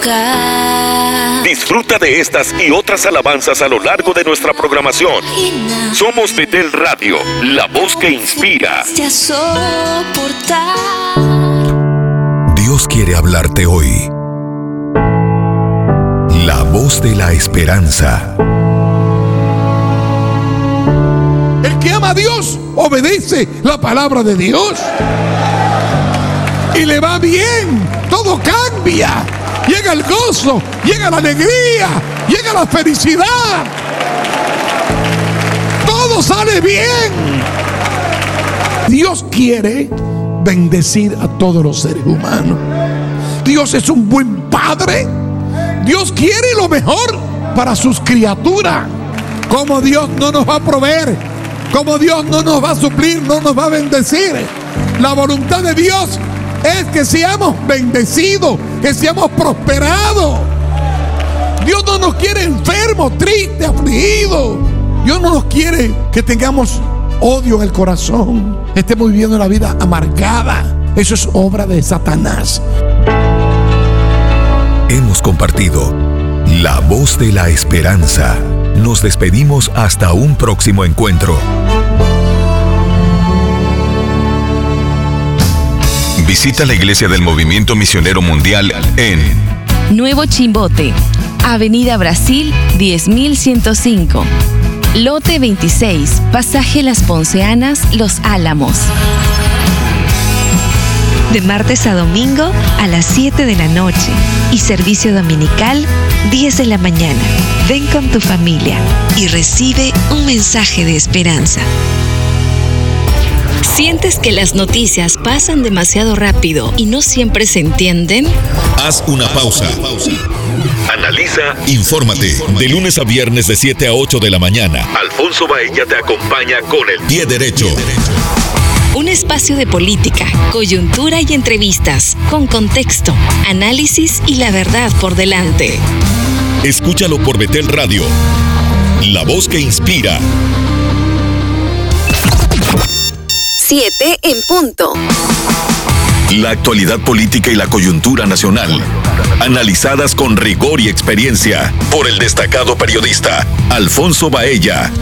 Disfruta de estas y otras alabanzas a lo largo de nuestra programación. Somos Betel Radio, la voz que inspira. Dios quiere hablarte hoy. La voz de la esperanza. El que ama a Dios obedece la palabra de Dios y le va bien. Todo cambia. Llega el gozo, llega la alegría, llega la felicidad. Todo sale bien. Dios quiere bendecir a todos los seres humanos. Dios es un buen padre. Dios quiere lo mejor para sus criaturas. Como Dios no nos va a proveer, como Dios no nos va a suplir, no nos va a bendecir. La voluntad de Dios es que seamos bendecidos, que seamos prosperados. Dios no nos quiere enfermos, tristes, afligidos. Dios no nos quiere que tengamos odio en el corazón, estemos viviendo la vida amargada. Eso es obra de Satanás. Hemos compartido la voz de la esperanza. Nos despedimos hasta un próximo encuentro. Visita la Iglesia del Movimiento Misionero Mundial en Nuevo Chimbote, Avenida Brasil 10105, Lote 26, Pasaje Las Ponceanas, Los Álamos. De martes a domingo a las 7 de la noche y servicio dominical 10 de la mañana. Ven con tu familia y recibe un mensaje de esperanza. ¿Sientes que las noticias pasan demasiado rápido y no siempre se entienden? Haz una pausa. Analiza, Infórmate. De lunes a viernes de 7 a 8 de la mañana. Alfonso Baella te acompaña con el Pie Derecho. Un espacio de política, coyuntura y entrevistas, con contexto, análisis y la verdad por delante. Escúchalo por Betel Radio. La voz que inspira. 7 en punto. La actualidad política y la coyuntura nacional. Analizadas con rigor y experiencia por el destacado periodista Alfonso Baella.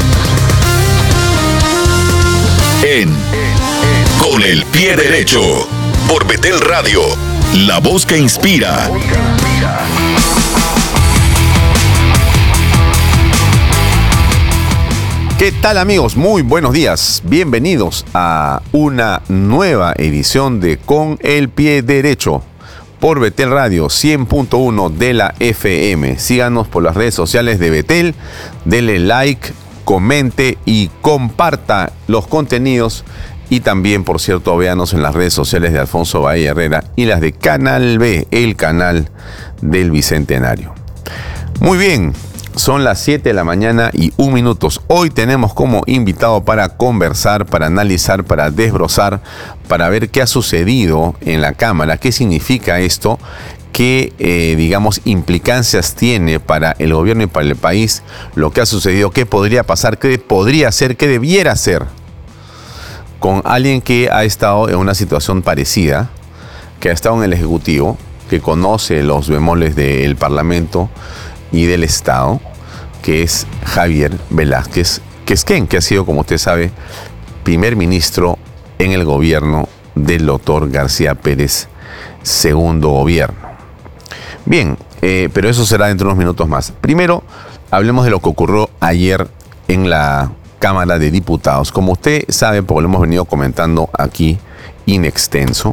En Con el Pie Derecho. Por Betel Radio. La voz que inspira. ¿Qué tal, amigos? Muy buenos días. Bienvenidos a una nueva edición de Con el Pie Derecho por Betel Radio 100.1 de la FM. Síganos por las redes sociales de Betel. Dele like, comente y comparta los contenidos. Y también, por cierto, véanos en las redes sociales de Alfonso Baella Herrera y las de Canal B, el canal del Bicentenario. Muy bien. Son las 7 de la mañana y 1 minuto. Hoy tenemos como invitado para conversar, para analizar, para desbrozar, para ver qué ha sucedido en la Cámara, qué significa esto, qué, implicancias tiene para el gobierno y para el país lo que ha sucedido, qué podría pasar, qué podría ser, qué debiera ser con alguien que ha estado en una situación parecida, que ha estado en el Ejecutivo, que conoce los bemoles del Parlamento y del Estado, que es Javier Velázquez Quesquén, que ha sido, como usted sabe, primer ministro en el gobierno del doctor García Pérez, segundo gobierno. Bien, pero eso será dentro de unos minutos más. Primero, hablemos de lo que ocurrió ayer en la Cámara de Diputados. Como usted sabe, porque lo hemos venido comentando aquí in extenso,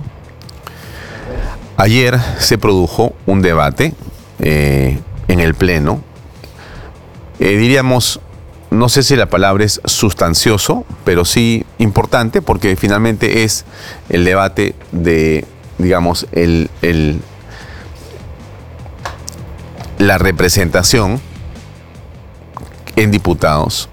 ayer se produjo un debate en el Pleno, diríamos, no sé si la palabra es sustancioso, pero sí importante, porque finalmente es el debate de, digamos, la representación en diputados,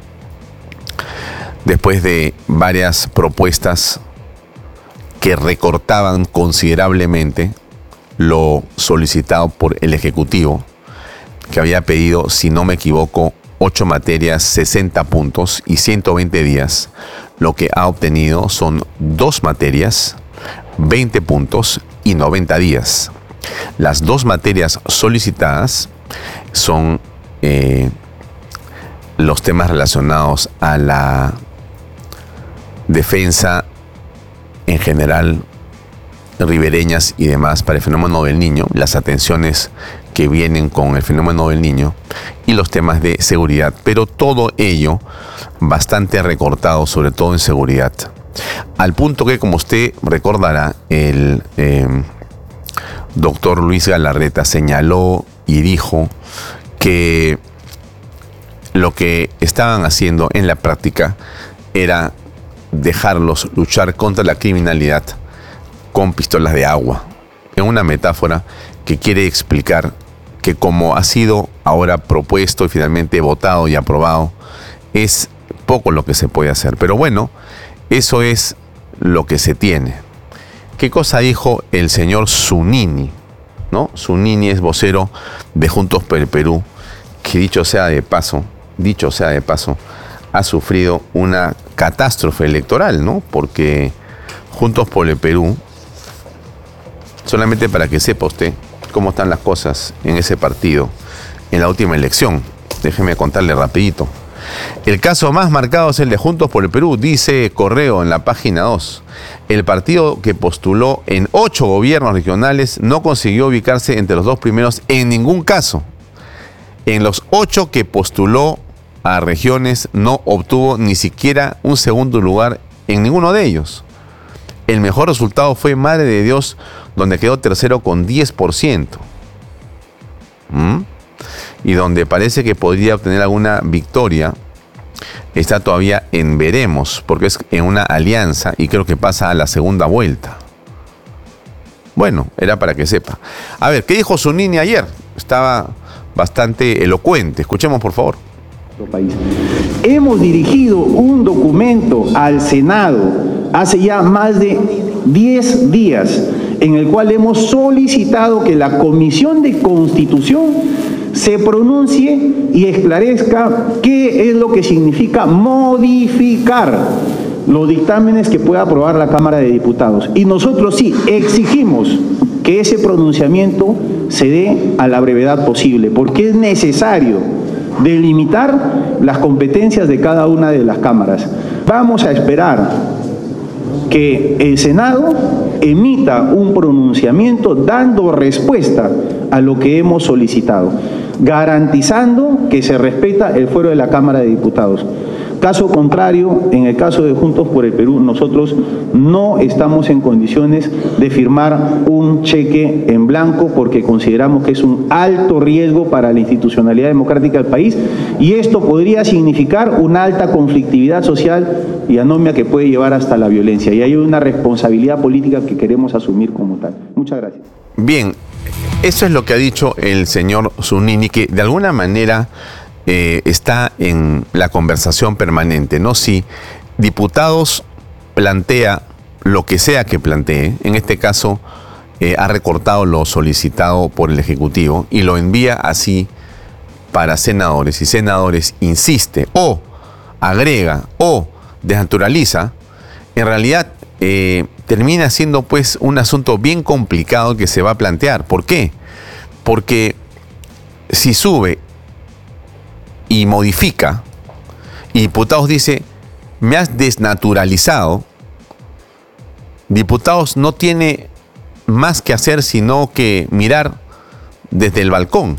después de varias propuestas que recortaban considerablemente lo solicitado por el Ejecutivo, que había pedido, si no me equivoco, 8 materias, 60 puntos y 120 días. Lo que ha obtenido son 2 materias, 20 puntos y 90 días. Las dos materias solicitadas son los temas relacionados a la defensa en general, ribereñas y demás para el fenómeno del Niño, las atenciones que vienen con el fenómeno del Niño y los temas de seguridad, pero todo ello bastante recortado, sobre todo en seguridad, al punto que, como usted recordará, el doctor Luis Galarreta señaló y dijo que lo que estaban haciendo en la práctica era dejarlos luchar contra la criminalidad con pistolas de agua, en una metáfora que quiere explicar que, como ha sido ahora propuesto y finalmente votado y aprobado, es poco lo que se puede hacer. Pero bueno, eso es lo que se tiene. ¿Qué cosa dijo el señor Zunini? ¿No? Zunini es vocero de Juntos por el Perú, que dicho sea de paso, ha sufrido una catástrofe electoral, ¿no? Porque Juntos por el Perú, solamente para que sepa usted cómo están las cosas en ese partido en la última elección, déjeme contarle rapidito. El caso más marcado es el de Juntos por el Perú, dice Correo en la página 2. El partido, que postuló en 8 gobiernos regionales, no consiguió ubicarse entre los 2 primeros en ningún caso. En los 8 que postuló a regiones, no obtuvo ni siquiera un segundo lugar en ninguno de ellos. El mejor resultado fue Madre de Dios, donde quedó tercero con 10%. Y donde parece que podría obtener alguna victoria, está todavía en veremos, porque es en una alianza y creo que pasa a la segunda vuelta. Bueno, era para que sepa. A ver, ¿qué dijo Zunini ayer? Estaba bastante elocuente. Escuchemos, por favor. Hemos dirigido un documento al Senado hace ya más de 10 días, en el cual hemos solicitado que la Comisión de Constitución se pronuncie y esclarezca qué es lo que significa modificar los dictámenes que pueda aprobar la Cámara de Diputados. Y nosotros sí exigimos que ese pronunciamiento se dé a la brevedad posible, porque es necesario delimitar las competencias de cada una de las cámaras. Vamos a esperar que el Senado emita un pronunciamiento dando respuesta a lo que hemos solicitado, garantizando que se respeta el fuero de la Cámara de Diputados. Caso contrario, en el caso de Juntos por el Perú, nosotros no estamos en condiciones de firmar un cheque en blanco, porque consideramos que es un alto riesgo para la institucionalidad democrática del país, y esto podría significar una alta conflictividad social y anomia que puede llevar hasta la violencia. Y hay una responsabilidad política que queremos asumir como tal. Muchas gracias. Bien, eso es lo que ha dicho el señor Zunini, que de alguna manera está en la conversación permanente, ¿no? Si diputados plantea lo que sea que plantee, en este caso ha recortado lo solicitado por el Ejecutivo y lo envía así para senadores, y senadores insiste o agrega o desnaturaliza, en realidad termina siendo pues un asunto bien complicado que se va a plantear. ¿Por qué? Porque si sube y modifica, y diputados dice, me has desnaturalizado, diputados no tiene más que hacer sino que mirar desde el balcón,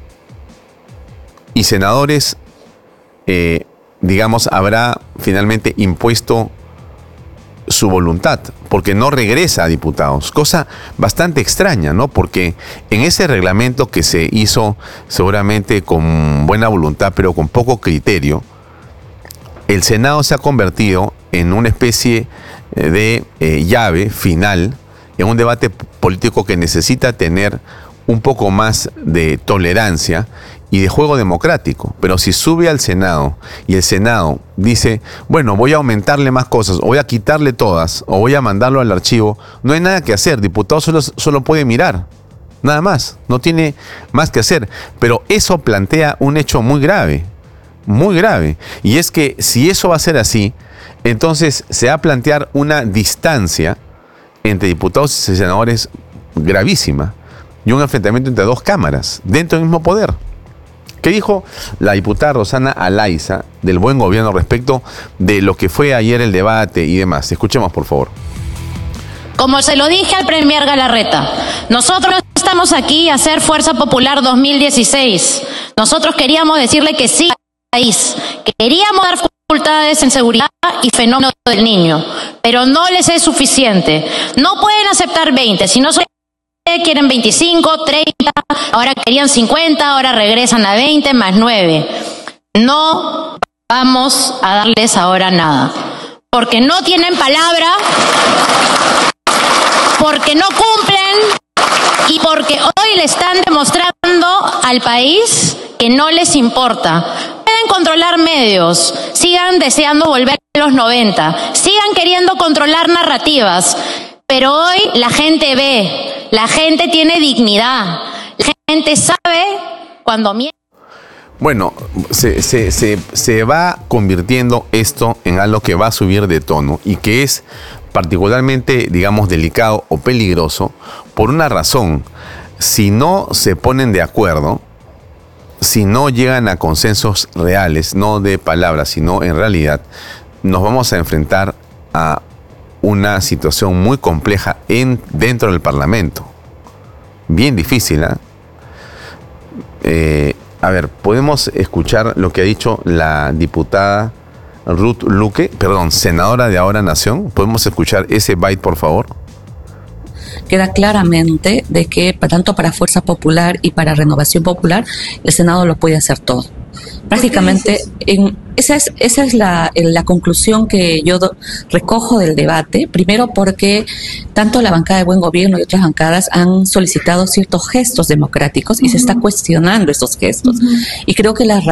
y senadores, digamos, habrá finalmente impuesto su voluntad, porque no regresa a diputados, cosa bastante extraña, ¿no? Porque en ese reglamento que se hizo seguramente con buena voluntad, pero con poco criterio, el Senado se ha convertido en una especie de llave final en un debate político que necesita tener un poco más de tolerancia y de juego democrático. Pero si sube al Senado y el Senado dice, bueno, voy a aumentarle más cosas, o voy a quitarle todas, o voy a mandarlo al archivo, no hay nada que hacer. Diputado solo puede mirar, nada más, no tiene más que hacer. Pero eso plantea un hecho muy grave, y es que si eso va a ser así, entonces se va a plantear una distancia entre diputados y senadores gravísima. y un enfrentamiento entre dos cámaras dentro del mismo poder. ¿Qué dijo la diputada Rosana Alaiza del buen gobierno respecto de lo que fue ayer el debate y demás? Escuchemos, por favor. Como se lo dije al premier Galarreta, nosotros estamos aquí a hacer Fuerza Popular 2016. Nosotros queríamos decirle que sí al país, queríamos dar facultades en seguridad y fenómeno del niño, pero no les es suficiente. No pueden aceptar 20, si no quieren 25, 30, ahora querían 50, ahora regresan a 20 más 9. No vamos a darles ahora nada, porque no tienen palabra, porque no cumplen y porque hoy le están demostrando al país que no les importa. Pueden controlar medios, sigan deseando volver a los 90, sigan queriendo controlar narrativas, pero hoy la gente ve, la gente tiene dignidad, la gente sabe cuando miente. Bueno, se va convirtiendo esto en algo que va a subir de tono y que es particularmente, digamos, delicado o peligroso por una razón. Si no se ponen de acuerdo, si no llegan a consensos reales, no de palabras, sino en realidad, nos vamos a enfrentar a una situación muy compleja dentro del Parlamento. Bien difícil, ¿eh? A ver, podemos escuchar lo que ha dicho la diputada Ruth Luque, senadora de Ahora Nación. ¿Podemos escuchar ese byte, por favor? Queda claramente de que tanto para Fuerza Popular y para Renovación Popular el Senado lo puede hacer todo. Prácticamente esa es la conclusión que yo recojo del debate. Primero porque tanto la bancada de Buen Gobierno y otras bancadas han solicitado ciertos gestos democráticos y se está cuestionando esos gestos. Y creo que la